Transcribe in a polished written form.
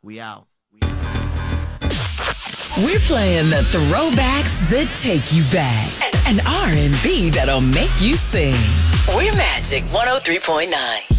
We out. We're playing the throwbacks that take you back and R&B that'll make you sing. We're Magic 103.9.